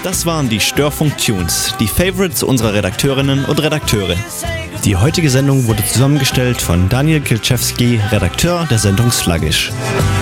Das waren die Störfunk-Tunes, die Favorites unserer Redakteurinnen und Redakteure. Die heutige Sendung wurde zusammengestellt von Daniel Kilczewski, Redakteur der Sendung Sluggish.